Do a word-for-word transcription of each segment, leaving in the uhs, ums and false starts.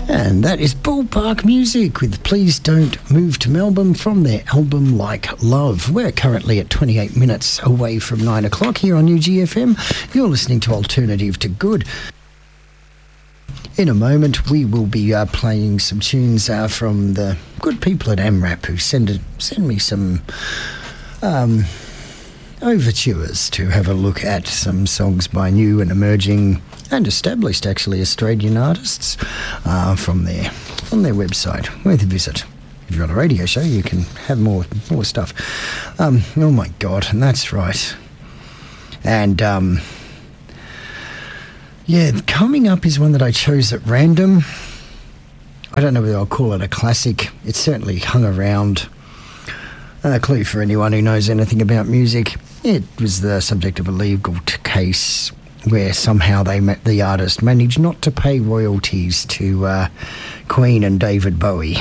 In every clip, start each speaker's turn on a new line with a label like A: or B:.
A: And that is Ballpark Music with Please Don't Move to Melbourne from their album Like Love. We're currently at twenty-eight minutes away from nine o'clock here on U G F M. You're listening to Alternative to Good. In a moment, we will be uh, playing some tunes uh, from the good people at AMRAP who send, a, send me some um, overtures to have a look at some songs by new and emerging and established, actually, Australian artists uh, from their from their website. Worth a visit. If you're on a radio show, you can have more more stuff. Um, oh my God, and that's right. And um, yeah, coming up is one that I chose at random. I don't know whether I'll call it a classic. It's certainly hung around. A clue for anyone who knows anything about music. It was the subject of a legal t- case where somehow they met the artist managed not to pay royalties to uh, Queen and David Bowie.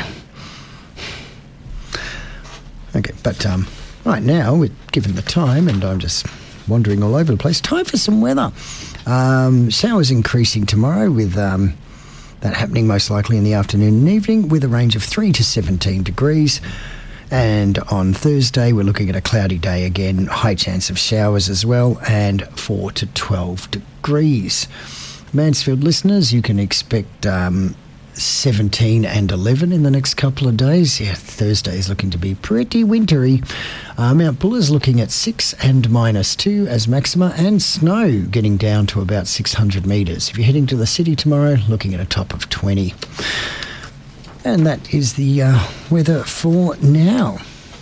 A: Okay, but um, right now, we're given the time, and I'm just wandering all over the place. Time for some weather. Um, showers increasing tomorrow with um, that happening most likely in the afternoon and evening with a range of three to seventeen degrees. And on Thursday, we're looking at a cloudy day again, high chance of showers as well, and four to twelve degrees. Mansfield listeners, you can expect um, seventeen and eleven in the next couple of days. Yeah, Thursday is looking to be pretty wintry. Uh, Mount Buller's looking at six and minus two as maxima, and snow getting down to about six hundred metres. If you're heading to the city tomorrow, looking at a top of twenty. And that is the uh, weather for now.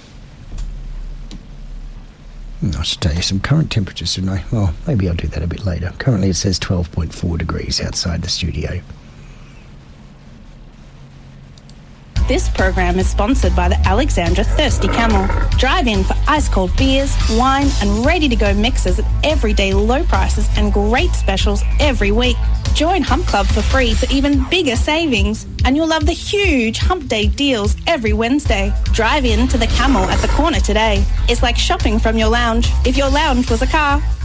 A: I should tell you some current temperatures, shouldn't I? Well, maybe I'll do that a bit later. Currently it says twelve point four degrees outside the studio.
B: This program is sponsored by the Alexandra Thirsty Camel. Drive in for ice-cold beers, wine and ready-to-go mixers at everyday low prices and great specials every week. Join Hump Club for free for even bigger savings, and you'll love the huge Hump Day deals every Wednesday. Drive in to the Camel at the corner today. It's like shopping from your lounge, if your lounge was a car.